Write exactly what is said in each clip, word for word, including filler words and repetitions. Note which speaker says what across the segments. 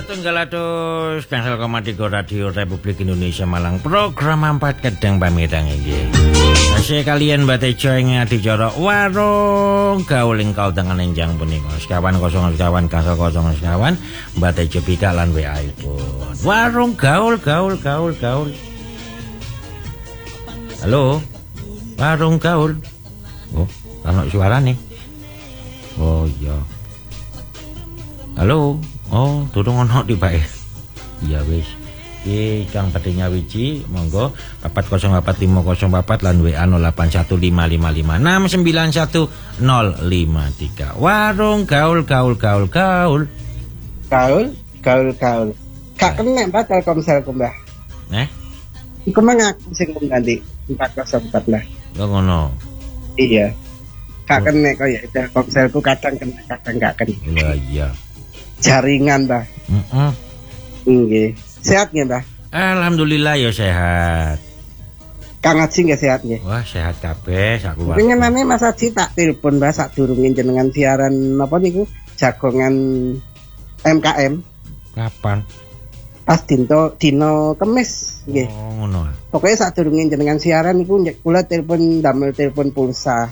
Speaker 1: setunggal atus Gangsal koma tiga Radio Republik Indonesia Malang program empat kedang pamitang iki. Tasih kalian Batejo ing adicara warung gaul ing kau dengan enjang punika. Sekawan kosong sekawan gangsal kosong sekawan Batejo Bika lan W A pun. Warung gaul gaul gaul gaul. Halo. Warung gaul. Oh, ana suarane. Oh iya. Halo. Oh, durung ono tibake. Iya wis. Iki Kang badhe nyawiji, monggo empat nol empat lima nol empat lan W A nol delapan satu lima lima lima enam sembilan satu nol lima tiga. Warung gaul gaul gaul gaul.
Speaker 2: Gaul, gaul gaul. Gak kena Mbak Telkomselku, Mbah.
Speaker 1: Eh?
Speaker 2: Iku mah ngaku sing ganti empat nol empat lah.
Speaker 1: Lho ngono.
Speaker 2: Iya. Gak kena kok ya Telkomselku kadang kena, kadang gak kena.
Speaker 1: Lah iya.
Speaker 2: Jaringan, Mbah.
Speaker 1: Heeh.
Speaker 2: Nggih. Sehat nggih, Mbah?
Speaker 1: Alhamdulillah ya sehat.
Speaker 2: Kang Haji nggih sehat nggih?
Speaker 1: Wah, sehat kabeh sak keluarga.
Speaker 2: Pengenane Mas Haji tak telepon Mbah sadurunge jenengan siaran napa niku jagongan M K M.
Speaker 1: Kapan?
Speaker 2: Pas dino dino Kamis nggih.
Speaker 1: Oh, ngono.
Speaker 2: Pokoke sadurunge jenengan siaran niku kula telepon damel telepon pulsa.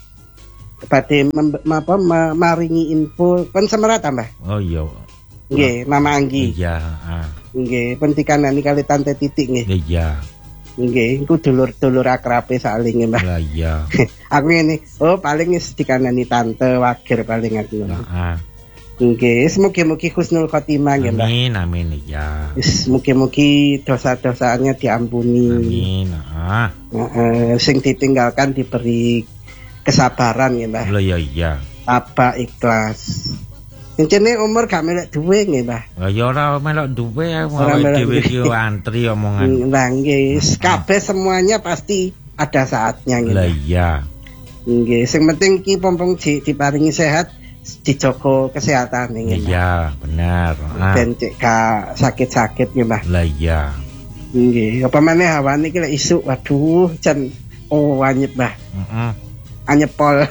Speaker 2: Badhe apa maringi info pun semerat tambah.
Speaker 1: Oh iya.
Speaker 2: Nggih, Mama Anggi.
Speaker 1: Iya, heeh.
Speaker 2: Nggih, pendikanane kali Tante Titik nggih.
Speaker 1: Iya.
Speaker 2: Nggih, iku dulur-dulur akrabe saling Mbah.
Speaker 1: Lah iya.
Speaker 2: Aku ngene, oh paling wis dikanani tante Wagir paling aku.
Speaker 1: Heeh.
Speaker 2: Nggih, mugi-mugi husnul khotimah nggih, Mbah.
Speaker 1: Amin, amin ya.
Speaker 2: Wis mugi-mugi dosa-dosanya diampuni.
Speaker 1: Amin. Heeh.
Speaker 2: Heeh, sing ditinggalkan diberi kesabaran ya, Mbah.
Speaker 1: Lho ya iya.
Speaker 2: Tabah ikhlas. Incene umur gak melek duwe nggih, Mbah.
Speaker 1: Lah ya ora melok duwe awake dhewe iki antri omongan.
Speaker 2: Lah nggih, kabeh semuanya pasti ada saatnya nggih.
Speaker 1: Lah iya.
Speaker 2: Nggih, sing penting ki pompong diparingi sehat, dijogo kesehatan nggih.
Speaker 1: Iya, bener.
Speaker 2: Ben cek gak sakit-sakit nggih, Mbah.
Speaker 1: Lah iya.
Speaker 2: Nggih, apa meneh hawane iki lek isuk waduh jan oh anyep, Mbah.
Speaker 1: Heeh.
Speaker 2: Anyepol.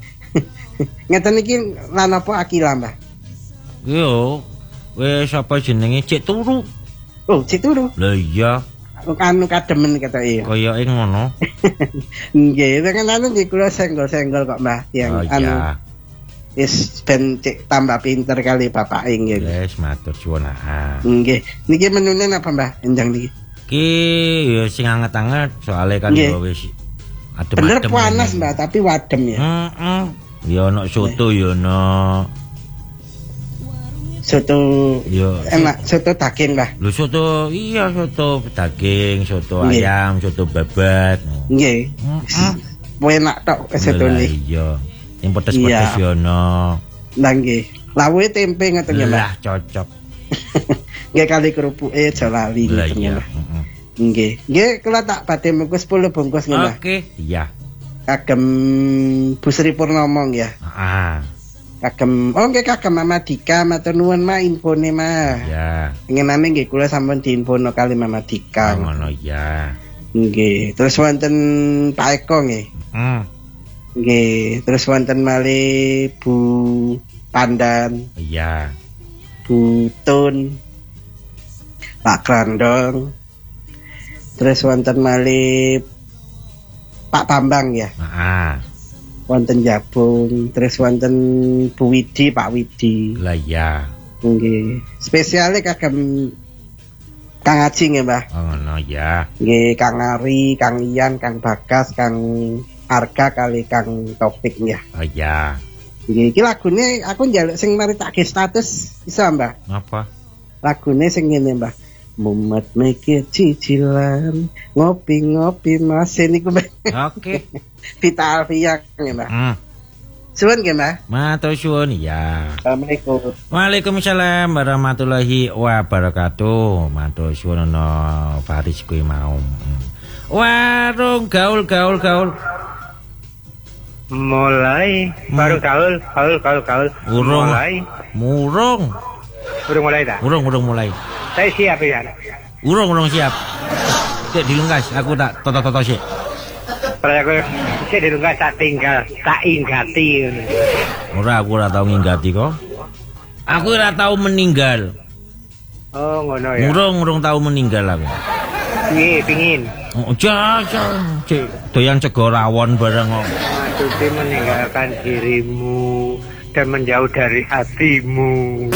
Speaker 2: Ngeten iki lan apa Akila, Mbah?
Speaker 1: Yo, wis apa jenenge Cik Turu.
Speaker 2: Oh, Cik Turu.
Speaker 1: Lah iya.
Speaker 2: Anu kademen ketoke.
Speaker 1: Kayake ngono.
Speaker 2: Nggih, kan anu nggih kula senggol-senggol kok, Mbah, yang
Speaker 1: oh,
Speaker 2: anu.
Speaker 1: Iya.
Speaker 2: Wis ben cek tambah pinter kali bapake nggih.
Speaker 1: Wis matur suwun. Ah.
Speaker 2: Nggih. Niki menune napa, Mbah? Enjang niki.
Speaker 1: Ki ya sing anget-anget soalé kan ya wis adem-adem.
Speaker 2: Bener panas, Mbah, tapi wadem ya.
Speaker 1: Heeh. Ya ono soto ya ono.
Speaker 2: Soto
Speaker 1: yo
Speaker 2: enak, soto daging, Mbah.
Speaker 1: Lho soto iya soto daging, soto Nggih. Ayam, soto babat.
Speaker 2: Nggih. Heeh. Enak tok soto niki.
Speaker 1: Iya. Sing pedes-pedes ya ono.
Speaker 2: Lah nggih. Lawuhe tempe ngoten ya, Mbah.
Speaker 1: Lah cocok.
Speaker 2: Nggih kali kerupuke aja lali
Speaker 1: ngoten ya. Heeh.
Speaker 2: Nggih. Nggih kula tak badhe bungkus sepuluh bungkus nggih, Mbah.
Speaker 1: Oke, iya.
Speaker 2: Kagem Bu Sri Purnomo ya.
Speaker 1: Heeh.
Speaker 2: Kagem oh nggih kagem Mama Dika matur nuwun mah infone mah.
Speaker 1: Iya.
Speaker 2: Ngenane nggih kula sampun diinfono kali Mama Dika.
Speaker 1: Ngono ya.
Speaker 2: Nggih, terus wonten Pak Eko nggih.
Speaker 1: Heeh.
Speaker 2: Nggih, terus wonten malih Bu Pandan.
Speaker 1: Iya.
Speaker 2: Bu Tun. Pak Grandong. Terus wonten malih Pak Bambang ya.
Speaker 1: Heeh.
Speaker 2: Wonten Jabung, terus wonten Bu Widi, Pak Widi.
Speaker 1: Lah iya.
Speaker 2: Nggih. Spesiale kagem Kang Haji nggih, Mbah.
Speaker 1: Oh ngono ya.
Speaker 2: Nggih, Kang Ari, Kang Ian, Kang Bagas, Kang Arga kali Kang Topik ya.
Speaker 1: Oh iya.
Speaker 2: Nggih, iki lagune aku njaluk sing mari tak ge status bisa, Mbah.
Speaker 1: Apa?
Speaker 2: Lagune sing ngene, Mbah. Mumet mikir cicilan ngopi-ngopi masih niku
Speaker 1: Oke.
Speaker 2: Vita Alfia nggih, Mbah.
Speaker 1: Hmm.
Speaker 2: Suwun nggih, Mbah.
Speaker 1: Matur suwun ya.
Speaker 2: Assalamualaikum.
Speaker 1: Waalaikumsalam warahmatullahi wabarakatuh. Matur suwun ana Faris kuwi mau. Warung gaul gaul gaul.
Speaker 3: Mulai baru gaul gaul gaul gaul.
Speaker 1: Urung.
Speaker 3: Mulai.
Speaker 1: Murung.
Speaker 3: Urung mulai dah.
Speaker 1: Urung urung mulai.
Speaker 3: Saya siap ya.
Speaker 1: Urung urung siap. Cek dilungkas, aku tak toto-toto sik.
Speaker 3: Kalau aku sik dilungkas tak tinggal, tak inggati.
Speaker 1: Ora aku ora tau nginggati kok. Aku ora tau meninggal.
Speaker 3: Oh, ngono ya.
Speaker 1: Urung urung tau meninggal aku.
Speaker 3: Piye pingin?
Speaker 1: Oh, jajan, cek doyan cego rawon bareng kok.
Speaker 3: Maksudnya meninggalkan dirimu dan menjauh dari hatimu.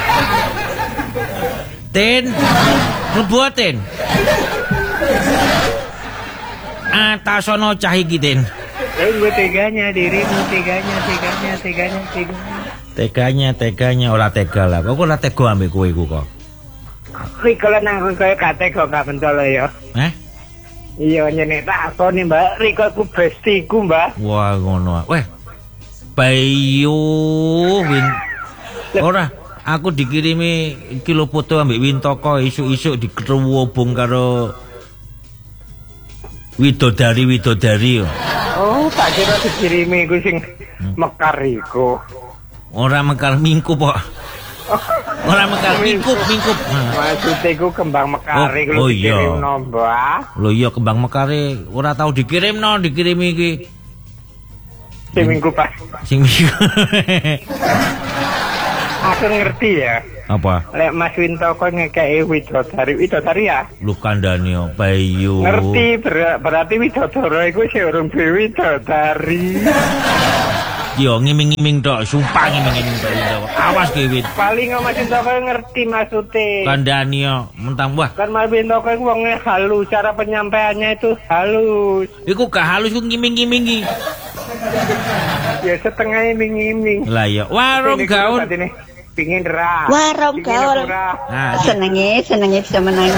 Speaker 1: Tin, rebuatin. Atasono cah iki, Tin.
Speaker 3: Eh, gue teganya dirimu, teganya, teganya, teganya, teganya.
Speaker 1: Teganya, teganya ora tega lah. Kok ora tega ambek kowe iku kok.
Speaker 3: Riko nang kowe kate kok gak pentol ya.
Speaker 1: Eh?
Speaker 3: Iya nyenek tak akoni, Mbak. Riko ku bestiku, Mbak.
Speaker 1: Wah, ngono. Weh. Bayu Win. Ora, aku dikirimi kilo foto ambek Wintoko isuk-isuk dikruwobong karo Widodari Widodari.
Speaker 3: Oh, tak kira dikirimi iku sing mekar iku.
Speaker 1: Ora mekar mingkup kok. Ora mekar mingkup mingkup.
Speaker 3: Maksudnya iku kembang mekar iku
Speaker 1: oh, oh,
Speaker 3: dikirim Mbak.
Speaker 1: Lho iya kembang mekare ora tau dikirim no, dikirimi iki.
Speaker 3: Sing minggu pas.
Speaker 1: Sing minggu.
Speaker 3: Aku ngerti ya.
Speaker 1: Apa?
Speaker 3: Lek Mas Wintoko ngekei Widodari, Widodari ya?
Speaker 1: Lu kandhani Bayu.
Speaker 3: Ngerti ber berarti Widodara iku sing urung duwe Widodari.
Speaker 1: Yo ngiming-ngiming tok, sumpah ngiming-ngiming tok Wintoko. Awas kowe Wit.
Speaker 3: Paling Mas Wintoko ngerti maksudnya.
Speaker 1: Kandhani yo, mentang wah.
Speaker 3: Kan Mas Wintoko iku wonge halus, cara penyampaiannya itu halus.
Speaker 1: Iku gak halus ku ngiming-ngimingi.
Speaker 3: Ya setengah iming-iming.
Speaker 1: Lah ya, warung gaul.
Speaker 3: Pingin ra.
Speaker 4: Warung gaul.
Speaker 1: Nah,
Speaker 4: senenge, senenge bisa menang.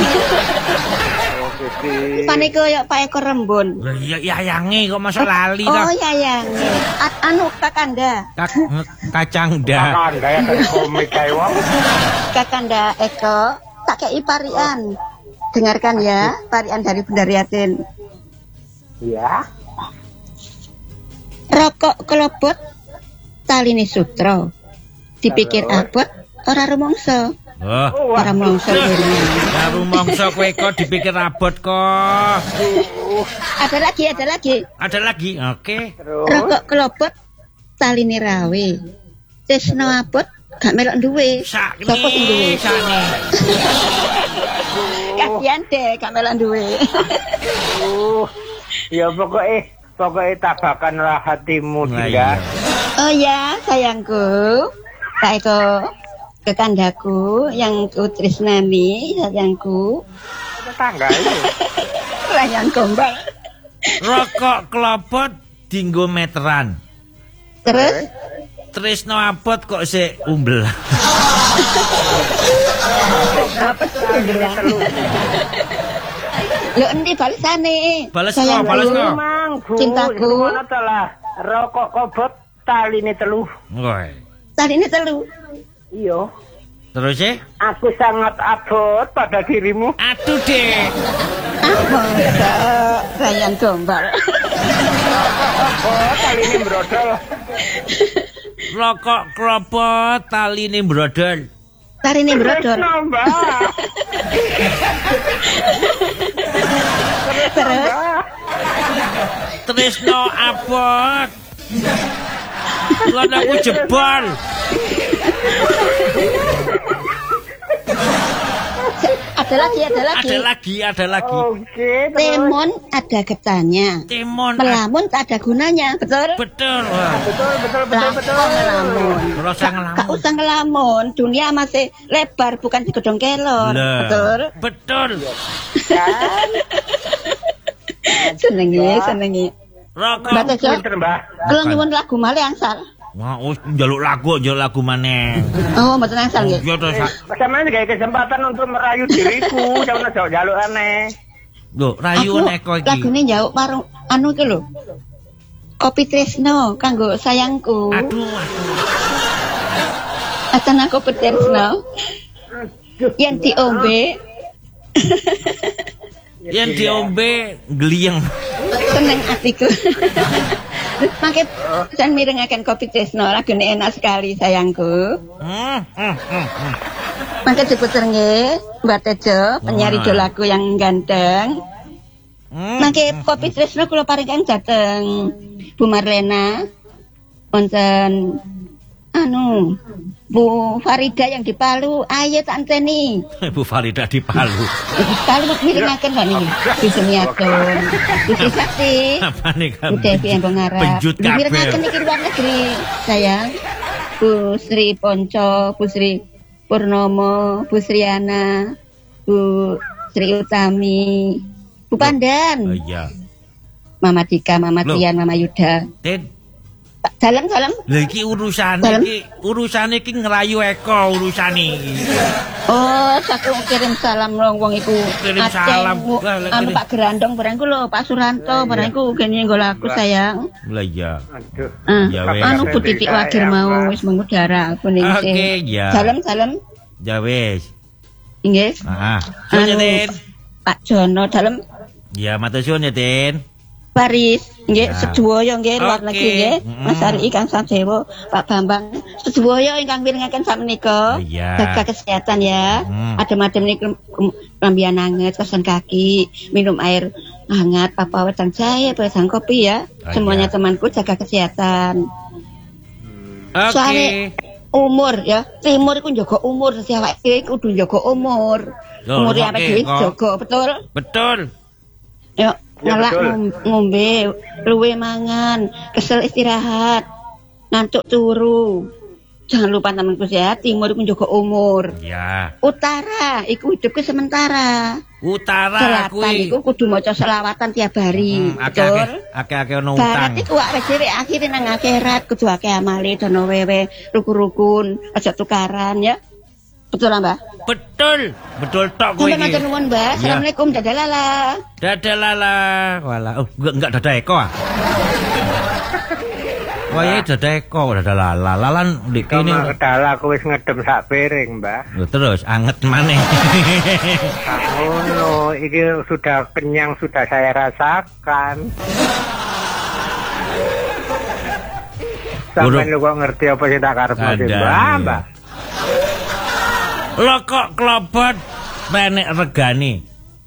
Speaker 4: Pane koyo Pak Eko Rembun.
Speaker 1: Lah iya yayange kok masa lali
Speaker 4: Oh,
Speaker 1: ta.
Speaker 4: yayange. Anu Kakanda.
Speaker 1: Kak kacang dah.
Speaker 3: Kakanda ya kan komik kae wong.
Speaker 4: Kakanda Eko, tak kei parian. Dengarkan ya, parian dari Bunda Riatin.
Speaker 3: Iya.
Speaker 4: Rokok kelopot taline sutra. Dipikir abot ora rumangsa.
Speaker 1: Oh,
Speaker 4: ora rumangsa.
Speaker 1: Ora rumangsa kowe kok dipikir abot kok.
Speaker 4: Ada lagi, ada lagi.
Speaker 1: Ada lagi. Oke.
Speaker 3: Terus
Speaker 4: Rokok kelopot taline rawe. Tresno abot gak melok duwe.
Speaker 1: Sakne,
Speaker 4: Sapa sing duwe?
Speaker 1: sakne.
Speaker 4: Kasian deh gak melok duwe.
Speaker 3: uh, ya pokoknya pokoknya tabakanlah hatimu
Speaker 1: Nah,
Speaker 3: tidak.
Speaker 1: iya.
Speaker 4: Oh ya, sayangku. Pak Eko kekandaku yang ku tresnani, sayangku.
Speaker 3: Tetangga itu.
Speaker 4: Layan gombal.
Speaker 1: Rokok kelopot dinggo meteran.
Speaker 4: Terus
Speaker 1: Tresno abot kok sik umbel.
Speaker 4: apa tuh bilang? Lo endi balesane?
Speaker 1: Bales kok, bales kok.
Speaker 3: Manggu.
Speaker 4: Cintaku.
Speaker 3: Ngono ta lah. Rokok kobot taline telu.
Speaker 1: Woi.
Speaker 4: Tadi ini telu.
Speaker 3: Iya.
Speaker 1: Terus sih?
Speaker 3: Aku sangat abot pada dirimu.
Speaker 1: Aduh deh.
Speaker 4: Apa? Layan gombal.
Speaker 3: Oh, taline brodol.
Speaker 1: Rokok kelopot taline brodol.
Speaker 4: Tari ini brodol.
Speaker 3: Nambah.
Speaker 4: Terus
Speaker 1: Tresno abot. Lan aku jebol.
Speaker 4: ada lagi, ada lagi.
Speaker 1: Ada lagi, ada lagi.
Speaker 3: Oke, terus.
Speaker 4: Temon ada getahnya.
Speaker 1: Timun.
Speaker 4: Melamun tak ada gunanya, betul?
Speaker 1: Betul. Wah.
Speaker 3: Betul, betul, betul, betul.
Speaker 4: Ngelamun.
Speaker 1: Ora usah
Speaker 4: Gak
Speaker 1: ngelamun.
Speaker 4: usah ngelamun. Dunia masih lebar, bukan digedong kelor.
Speaker 1: Lah,
Speaker 4: Betul?
Speaker 1: Betul.
Speaker 3: Kan?
Speaker 4: Senengi, senengi.
Speaker 1: Rokok.
Speaker 4: Mbak Tejo,
Speaker 3: Pinter, Mbak.
Speaker 4: kalau nyuwun lagu malih angsal.
Speaker 1: Wah, wis njaluk lagu, njaluk lagu maneh.
Speaker 4: Oh, mboten angsal nggih.
Speaker 1: Ya to, Sak.
Speaker 3: Sampeyan kayak kesempatan untuk merayu diriku, jangan jaluk-jaluk aneh.
Speaker 1: Lho, rayu neko iki.
Speaker 4: lagune njauk warung anu iki lho. Kopi Tresno kanggo sayangku.
Speaker 1: Aduh, aduh.
Speaker 4: Atana kopi Tresno. Yang diombe
Speaker 1: Yang diombe gliyeng.
Speaker 4: seneng atiku. Mangke jan mirengaken kopi Tresno lagune enak sekali sayangku.
Speaker 1: Hmm, hmm, hmm, hmm.
Speaker 4: Mangke diputer nggih Mbak Tejo, penyanyi
Speaker 1: Wah.
Speaker 4: dolaku yang ganteng.
Speaker 1: Hmm.
Speaker 4: Mangke kopi Tresno kula paringaken dhateng Bu Marlena. Wonten anu Bu Farida yang di Palu, ayo tak anteni.
Speaker 1: Bu Farida di Palu.
Speaker 4: Di Palu mirengaken kok niki. Bu Sumiatun, Bu Sakti.
Speaker 1: Apa nih kan?
Speaker 4: Bu Devi Embong Arab.
Speaker 1: Penjut kabeh.
Speaker 4: Mirengaken niki luar negeri, sayang. Bu Sri Ponco, Bu Sri Purnomo, Bu Sriana, Bu Sri Utami, Bu Pandan.
Speaker 1: Oh iya.
Speaker 4: Mama Dika, Mama Tian, Mama Yuda.
Speaker 1: Den,
Speaker 4: Dalam-dalam.
Speaker 1: lha iki urusan iki urusan iki ngerayu Eko urusan iki.
Speaker 4: Oh, aku kirim salam long wong iku.
Speaker 1: Kirim salam.
Speaker 4: Anu Pak Gerandong barang ku lho, Pak Suranto barang ku kene nggo aku sayang.
Speaker 1: Lah iya.
Speaker 3: Aduh.
Speaker 4: Ah,
Speaker 1: Ya wes.
Speaker 4: anu Bu Titik Wagir mau wis mengudara aku ning sing.
Speaker 1: Oke, ya.
Speaker 4: Salam-salam.
Speaker 1: Ya wis.
Speaker 4: Inggih.
Speaker 1: Heeh. Suwun ya, Den.
Speaker 4: Pak Jono dalem
Speaker 1: Ya, matur suwun ya, Den.
Speaker 4: Paris, nggih,
Speaker 1: Ya.
Speaker 4: sedaya nggih luar
Speaker 1: Oke.
Speaker 4: negeri nggih. Mas Ari Kang Sanjewo, Pak Bambang, sedaya ingkang mirengaken sakmenika.
Speaker 1: Iya.
Speaker 4: Jaga kesehatan ya.
Speaker 1: Hmm.
Speaker 4: Adem-adem niku lambian anget, kosan kaki, minum air hangat, papa wedang jahe, wedang kopi ya.
Speaker 1: Oh,
Speaker 4: Semuanya
Speaker 1: iya.
Speaker 4: temanku jaga kesehatan.
Speaker 1: Oke.
Speaker 4: Soalnya umur ya, timur iku njaga umur, sesuk iki kudu njaga umur.
Speaker 1: Loh,
Speaker 4: Umur
Speaker 1: oke,
Speaker 4: apa dhewe
Speaker 1: kok.
Speaker 4: jaga, betul?
Speaker 1: Betul.
Speaker 4: Yuk,
Speaker 3: Ya,
Speaker 4: ngelak
Speaker 3: betul.
Speaker 4: ngom- ngombe, luwe mangan, kesel istirahat, ngantuk turu. Jangan lupa temanku ya, timur iku njaga umur.
Speaker 1: Ya.
Speaker 4: Utara iku hidupku sementara.
Speaker 1: Utara
Speaker 4: Selatan
Speaker 1: kuwi.
Speaker 4: iku kudu maca selawatan tiap hari.
Speaker 1: Hmm,
Speaker 4: betul?
Speaker 1: akeh-akeh akeh-akeh ono
Speaker 4: Barat
Speaker 1: utang.
Speaker 4: iku awake dhewe akhire nang akhirat kudu akeh amale dono wewe rukun-rukun aja tukaran ya. Betul lah, Mbak?
Speaker 1: Betul. Betul tok kowe
Speaker 4: Sampai matur
Speaker 1: iki.
Speaker 4: nuwun, Mbak.
Speaker 1: Ya.
Speaker 4: Assalamualaikum, dadalala.
Speaker 1: Dadah lala. Walah, oh enggak enggak dadah Eko ah. Wah, ya dadah Eko, dadah lala. Lalan ndek
Speaker 3: Kene
Speaker 1: kene.
Speaker 3: kedala aku wis ngedem sak piring, Mbah.
Speaker 1: Loh, terus anget maneh.
Speaker 3: Ngono, iki sudah kenyang sudah saya rasakan. Sampai lu kok ngerti apa sih tak karepno sih,
Speaker 1: Kandhane.
Speaker 3: Mbah, Mbah.
Speaker 1: Lo kok klobot penek regane.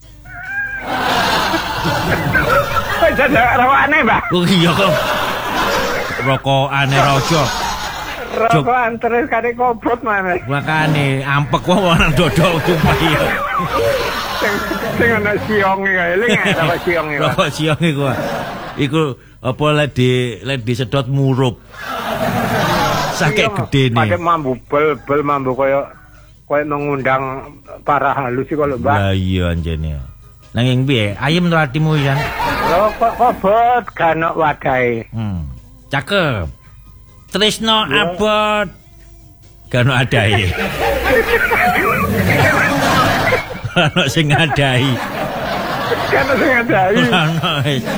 Speaker 3: Kok jadi rawane, Mbah?
Speaker 1: Oh iya kok. Rokokane raja.
Speaker 3: Rokokan terus kare kobrot mana?
Speaker 1: Makane ampek wong nang dodok sumpah.
Speaker 3: Sing sing ana sionge kae, eling apa sionge. Mbah?
Speaker 1: Rokok siang iku. Iku apa lek di lek disedot murup. Saking gedene.
Speaker 3: Pada mambu bel-bel mambu koyo koyo mengundang para halus sih kalau Mbah.
Speaker 1: Lah iya anjene. Nanging piye? Ayem to atimu yan?
Speaker 3: Lho kok kobot ganok wadahe.
Speaker 1: Hmm. Cakep. Tresno abot. Gano adae. Ono sing adahi.
Speaker 3: Kan sing adahi.
Speaker 1: Ono.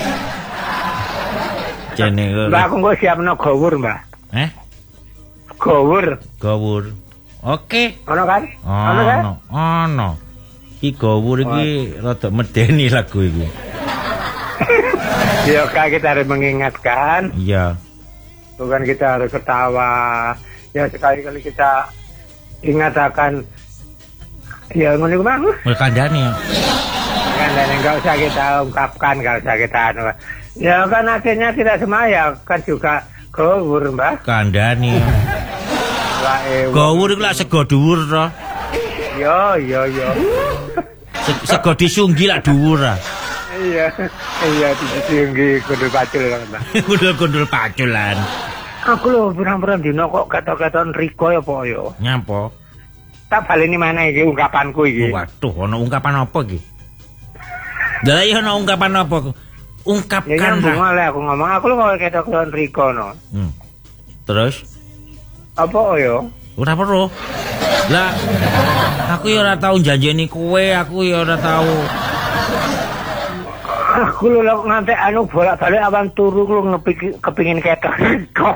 Speaker 1: Jene
Speaker 3: Mbah aku kok siapno gawur, Mbah.
Speaker 1: Eh?
Speaker 3: Gawur.
Speaker 1: Gawur. Oke.
Speaker 3: Ono kan? Ono kan?
Speaker 1: Ono. Ono. Iki gawur iki rada medeni lagu iku.
Speaker 3: Ya Kak, kita harus mengingatkan,
Speaker 1: Iya.
Speaker 3: bukan kita harus ketawa. Ya sekali-kali kita ingatkan. Ya ngono iku Bang.
Speaker 1: Wis kandhane.
Speaker 3: Kan dan enggak usah kita ungkapkan, enggak usah kita anu. Ya kan akhirnya tidak semaya kan juga gawur, Mbah.
Speaker 1: Kandhane.
Speaker 3: Wae.
Speaker 1: Gawur iku lak sego dhuwur to.
Speaker 3: Yo yo yo.
Speaker 1: Se- Sego disunggi lak dhuwur ah.
Speaker 3: Iya. Iya ditinggi kudu pacul kan, Mbah.
Speaker 1: Gundul-gundul paculan.
Speaker 3: Aku lho pirang-pirang dino kok ketok-ketok Riko ya apa yo.
Speaker 1: Nyapa?
Speaker 3: Tak baleni mana iki ungkapanku iki.
Speaker 1: Waduh, ono ungkapan apa iki? Lah iya ono ungkapan apa?
Speaker 3: Ya
Speaker 1: Ungkapkan
Speaker 3: nyambung
Speaker 1: lah.
Speaker 3: oleh aku ngomong aku lho kok ketok-ketok Riko no.
Speaker 1: Hmm. Terus
Speaker 3: Apa yo?
Speaker 1: ora perlu. Lah aku ya ora tau janjeni kowe, aku ya ora tau.
Speaker 3: Aku lho lho nganti anu bolak-balik awan turu lho ngepik kepingin ketok Riko.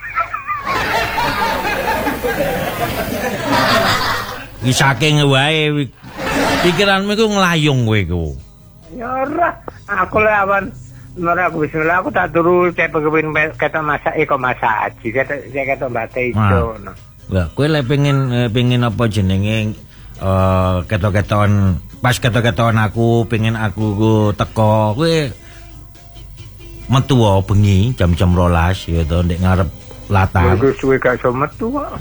Speaker 1: Iki saking wae wi- pikiranmu iku nglayung kowe iku.
Speaker 3: Ya ora, aku lho awan Mara aku bismillah aku tak turu cek kepingin ketok masak iko masak aji ketok ketok mbate ijo no.
Speaker 1: Lah kowe lek pengen eh, pengen apa jenenge eh ketok-ketokan pas ketok-ketokan aku pengen aku ku teko kowe metu wae bengi jam-jam rolas ya to ndek ngarep Latar.
Speaker 3: Mergo suwe gak iso metu kok.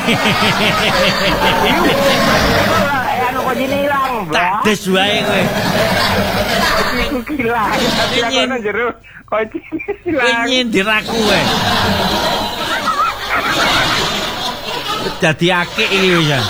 Speaker 3: Anu kok ilang, Mbak.
Speaker 1: Tak des wae kowe.
Speaker 3: Iku gila. Tapi jero kok ilang.
Speaker 1: Nyindir aku kowe. Dadi akik iki wis ya.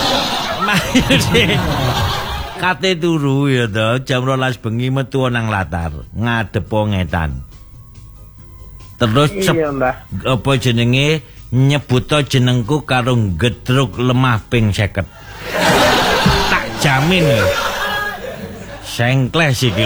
Speaker 1: Kate turu ya to, jam rolas bengi metu nang Latar, ngadep ngetan. Terus
Speaker 3: iya, Mbak.
Speaker 1: Apa jenenge nyebuto jenengku karo gedruk lemah ping seket. Tak jamin lho. Sengkles iki.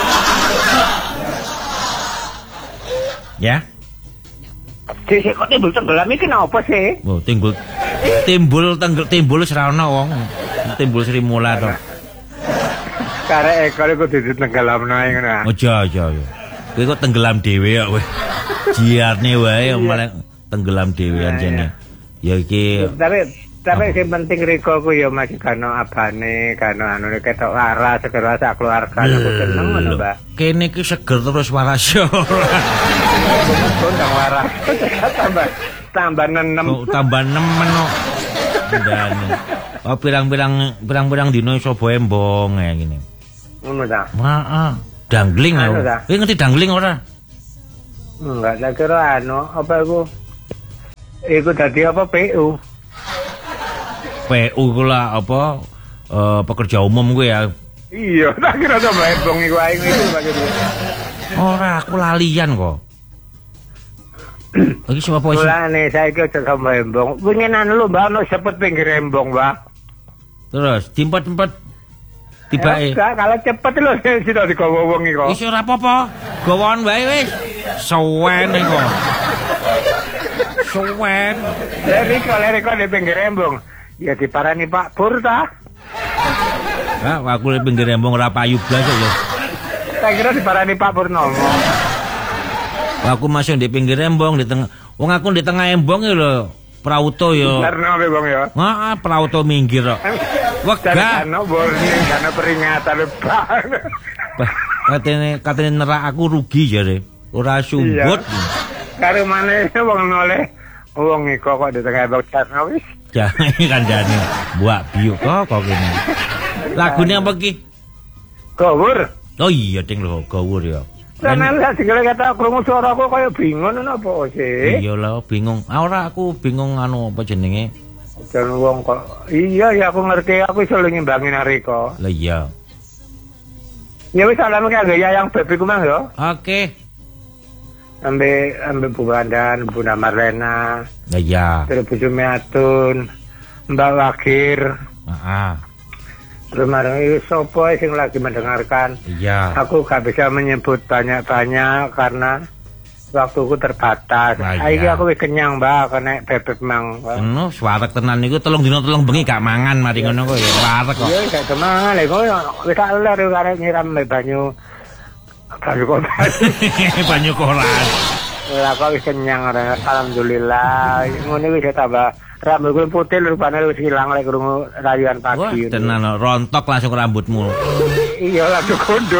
Speaker 1: Ya.
Speaker 3: Sik kok timbul tenggelam iki napa sih?
Speaker 1: Oh, timbul timbul tenggel timbul wis ra ono wong. Timbul Sri Mula to.
Speaker 3: Karek ekor iku ditenggelamno ae ngono.
Speaker 1: Aja aja aja. Kowe kok tenggelam dhewe kok kowe. Jiarne wae malah tenggelam dhewean jene. Ya iki
Speaker 3: tapi tapi sing penting riko ku ya masih kano abane, kano anu ketok waras segera sak keluarga aku seneng ngono, Mbak.
Speaker 1: Kene iki seger terus waras ora.
Speaker 3: Kondang waras. Tambah tambah nenem.
Speaker 1: Kok tambah nemen kok. Ndane. Oh pirang-pirang pirang-pirang dino iso boe embong ya ngene.
Speaker 3: Ngono ta?
Speaker 1: Heeh. Dangling
Speaker 3: Anu
Speaker 1: lho.
Speaker 3: ta?
Speaker 1: Kowe ngerti dangling ora?
Speaker 3: Enggak, tak kira anu apa iku? Iku dadi apa P U?
Speaker 1: P U kula apa eh, pekerja umum gue ya.
Speaker 3: Iya, tak kira to Mbak Embong iku ae iku pakai duit.
Speaker 1: Ora aku lalian kok. Iki sapa iki?
Speaker 3: Mulane saiki aja sama Embong. Wingi anu lho Mbak ono sepet pinggir Embong, Mbak.
Speaker 1: Terus diempet-empet tibake.
Speaker 3: Enggak, kalau cepet lho sida digawa wong iki kok.
Speaker 1: Wis ora apa-apa. Gawon wae wis. Suwen iku. Suwen.
Speaker 3: Dari kalau kok di pinggir Embong. Ya diparani Pak Pur ta.
Speaker 1: Nah, aku di pinggir Embong ora payu blas lho.
Speaker 3: Tak kira diparani Pak Purnomo.
Speaker 1: Aku masih di pinggir Embong di tengah. Wong aku di tengah Embong lho. Prauto yo.
Speaker 3: Karena apa Bang ya?
Speaker 1: Heeh, prauto minggir kok. Wegah.
Speaker 3: Karena warning, karena peringatan Pak.
Speaker 1: Katene katene nerak aku rugi jare. Ora sumbut.
Speaker 3: Karo maneh wong noleh wong iko kok di tengah Embong karena wis.
Speaker 1: Jangan kandhane. Buak biuk kok kok kene. Lagune apa ki?
Speaker 3: Gawur.
Speaker 1: Oh iya ding lho, gawur ya.
Speaker 3: Sampeyan lek digere kata krungu suaraku kaya bingung napa sih?
Speaker 1: Iya lah bingung. Ah ora aku bingung anu apa jenenge?
Speaker 3: Jan wong kok iya ya aku ngerti aku iso ngimbangi nariko.
Speaker 1: Lah iya.
Speaker 3: Ya wis salam kanggo Yayang Bebi ku mang ya.
Speaker 1: Oke.
Speaker 3: Ambe ambe Bu Bandan, Bu Marlena.
Speaker 1: Lah iya.
Speaker 3: Terus Bu Jumiatun, Mbak Wakir.
Speaker 1: Heeh.
Speaker 3: Terus marang sapa sing lagi mendengarkan.
Speaker 1: Iya.
Speaker 3: Aku gak bisa menyebut banyak-banyak karena waktuku terbatas.
Speaker 1: Nah,
Speaker 3: Iki
Speaker 1: iya.
Speaker 3: aku wis kenyang, Mbak, kena bebek mang.
Speaker 1: Ngono, suwarek tenan niku telung dina telung bengi gak mangan mari ngono kok ya warek kok.
Speaker 3: Iya, gak kemangan lho kok wis tak ler karo nyiram banyu. Banyu koran.
Speaker 1: Banyu koran.
Speaker 3: Lah kok wis kenyang ora. Alhamdulillah. Ngono wis tambah rambutku putih rupane wis ilang lek krungu rayuan
Speaker 1: Wah,
Speaker 3: pagi.
Speaker 1: tenan rontok langsung rambutmu.
Speaker 3: Iya langsung kondol.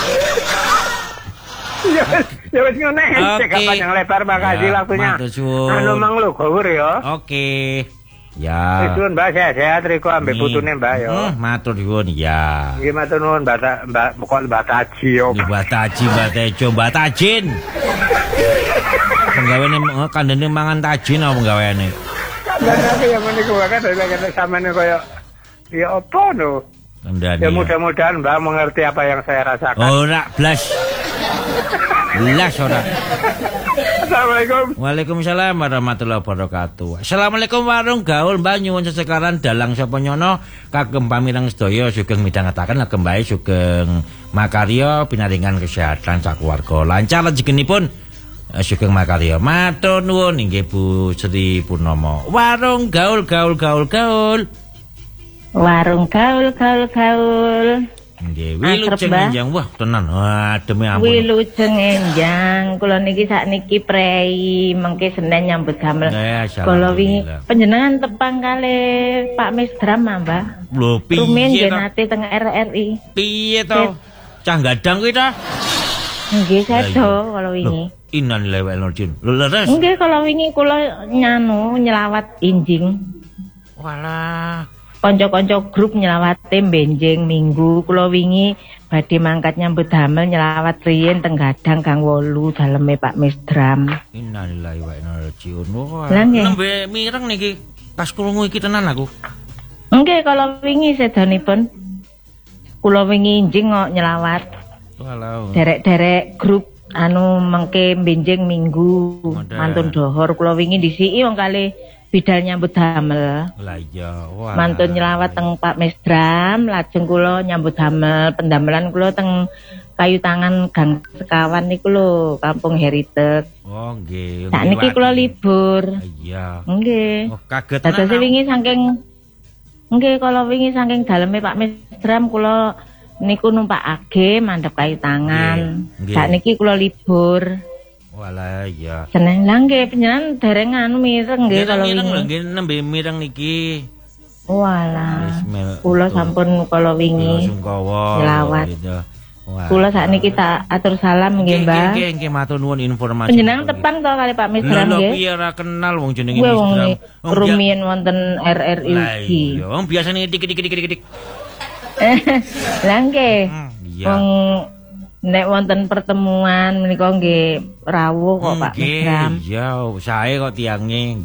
Speaker 3: Ya ya wis ngene cek panjang lebar makasih
Speaker 1: Ya,
Speaker 3: waktunya.
Speaker 1: matur suwun.
Speaker 3: Anu mang lho gawur ya.
Speaker 1: Oke. Ya.
Speaker 3: Wis suwun Mbak sehat riko ambek putune Mbak ya.
Speaker 1: Hmm, matur suwun ya.
Speaker 3: Nggih matur nuwun Mbak Ta- Mbak kok Mbak Taji yo.
Speaker 1: Mbak Taji, Mbak Tejo, Mbak Tajin. Penggaweane eh, kandhane mangan tajin apa penggaweane?
Speaker 3: Kandhane aku yang ngene ku kan kaya sampeyan kaya ya apa no.
Speaker 1: Kandhane.
Speaker 3: Ya mudah-mudahan Mbak mengerti apa yang saya rasakan.
Speaker 1: Ora blas. Blas ora.
Speaker 3: Assalamualaikum.
Speaker 1: Waalaikumsalam warahmatullahi wabarakatuh. Assalamualaikum warung gaul Mbak nyuwun sesekaran dalang sapa nyono kagem pamireng sedaya sugeng midhangetaken kagem bae sugeng makarya pinaringan kesehatan sakeluarga lancar rezekinipun eh, sugeng makarya. Matur nuwun inggih Bu Sri Purnomo. Warung gaul gaul gaul gaul.
Speaker 4: Warung gaul gaul gaul.
Speaker 1: Nggih,
Speaker 4: Akrab,
Speaker 1: wilujeng
Speaker 4: Mbah.
Speaker 1: enjang wah tenan. Wah, demi ampun.
Speaker 4: Wilujeng enjang kula niki sakniki prei mengke Senin nyambut damel.
Speaker 1: Eh,
Speaker 4: Kula wingi
Speaker 1: alhamdulillah.
Speaker 4: panjenengan tepang kali Pak Misdram Mbah.
Speaker 1: Lho
Speaker 4: Rumiyin
Speaker 1: piye
Speaker 4: nggih
Speaker 1: to?
Speaker 4: nate teng R R I.
Speaker 1: Piye to? Cah gadang kuwi to?
Speaker 5: Nggih
Speaker 1: Lah,
Speaker 5: sedo
Speaker 1: iya.
Speaker 5: kalau wingi.
Speaker 1: Loh, innalillahi wa inna ilaihi raji'un. Lho leres.
Speaker 5: Nggih kalau wingi kula nyanu nyelawat injing.
Speaker 1: Walah.
Speaker 5: Kanca-kanca grup nyelawate benjing minggu kula wingi badhe mangkat nyambut damel nyelawat riyin teng Gadang Gang wolu daleme Pak Misdram.
Speaker 1: Innalillahi wa inna ilaihi raji'un. Wah,
Speaker 5: Lah, nggih.
Speaker 1: nembe mireng niki. Pas krungu iki tenan aku.
Speaker 5: Nggih kalau wingi sedanipun kula wingi injing kok nyelawat.
Speaker 1: Walah.
Speaker 5: Derek-derek grup anu mengke benjing minggu
Speaker 1: Model.
Speaker 5: mantun dohor kula wingi disiki wong kalih bidal nyambut damel.
Speaker 1: Lah iya. Wah.
Speaker 5: Mantun nyelawat teng Pak Mesdram, lajeng kula nyambut damel pendamelan kula teng Kayu Tangan Gang Sekawan niku lho, Kampung Heritage.
Speaker 1: Oh nggih.
Speaker 5: Sakniki kula libur.
Speaker 1: Iya.
Speaker 5: Nggih.
Speaker 1: Oh kaget
Speaker 5: Dados
Speaker 1: tenan.
Speaker 5: wingi saking nggih kala wingi saking daleme Pak Mesdram kula niku numpakake mandhap Kayu Tangan.
Speaker 1: Nggih, nggih.
Speaker 5: Sakniki kula libur.
Speaker 1: Walah iya.
Speaker 5: Seneng lah nggih panjenengan dereng anu mireng nggih kala
Speaker 1: mireng lho
Speaker 5: wingi.
Speaker 1: nggih nembe mireng niki.
Speaker 5: Walah.
Speaker 1: Bismillah.
Speaker 5: Kula sampun kala wingi.
Speaker 1: Sungkawa.
Speaker 5: Nyelawat.
Speaker 1: Gitu. Wah.
Speaker 5: Kula sakniki tak atur salam nggih, Mbah.
Speaker 1: Nggih nggih matur nuwun informasi.
Speaker 5: Panjenengan tepan to kali Pak Misdram
Speaker 1: Lho
Speaker 5: nggih.
Speaker 1: piye ora kenal wong jenenge
Speaker 5: Kuwi wong
Speaker 1: Misdram.
Speaker 5: ni- rumiyin wonten R R I
Speaker 1: Lah
Speaker 5: ugi.
Speaker 1: iya, wong biasane dik-dik-dik-dik.
Speaker 5: Lah nggih.
Speaker 1: Hmm, iya.
Speaker 5: Wong nek wonten pertemuan menika nggih rawuh kok Pak
Speaker 1: Nggih,
Speaker 5: Misdram.
Speaker 1: iya, sae kok tiange